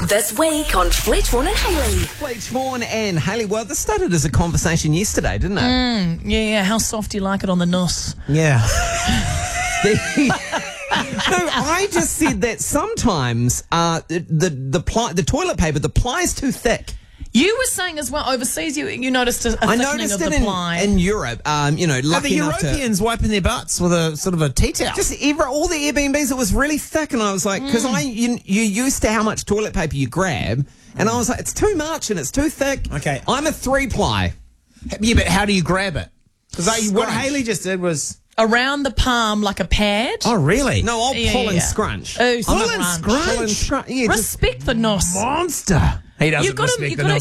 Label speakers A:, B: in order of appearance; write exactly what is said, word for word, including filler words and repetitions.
A: This week on Fletchborn and Haley.
B: Fletchborn and Haley. Well, this started as a conversation yesterday, didn't it?
C: Mm, yeah, yeah. How soft do you like it on the nuss?
B: Yeah. the, no, I just said that sometimes uh, the the the, ply, the toilet paper, the ply is too thick.
C: You were saying as well, overseas, you you noticed a, a
B: I
C: thickening
B: noticed
C: of
B: it
C: the
B: in,
C: ply.
B: in Europe. Um, you know,
D: Are
B: lucky
D: the
B: enough to-
D: Europeans wiping their butts with a sort of a tea towel?
B: Just ever, all the Airbnbs, it was really thick, and I was like, because I you, you're used to how much toilet paper you grab, and I was like, it's too much and it's too thick.
D: Okay.
B: I'm a three ply.
D: Yeah, but how do you grab it? Because what
B: Scrunch.
D: Haley just did was...
C: Around the palm like a pad.
D: Oh, really?
B: No, I'll
C: Yeah,
B: pull
C: yeah,
B: and
C: yeah.
B: scrunch.
C: Oh,
B: I'm a-
C: scrunch.
B: Pull and scrunch. Yeah, just
C: Respect the nuss.
D: Monster. He doesn't
C: You've got to,
D: respect
C: you've
D: the
C: got to